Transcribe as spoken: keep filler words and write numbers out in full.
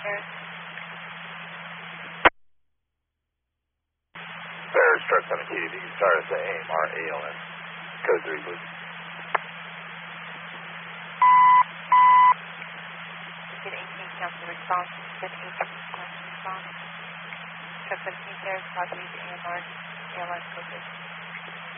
Paris. Paris, truck seventeen, if you can start us at A M R A L S. Code three, please. Get eighteen, cancel response. fifteen, cancel response. Truck seventeen, Paris, property to A M R A L S, code three.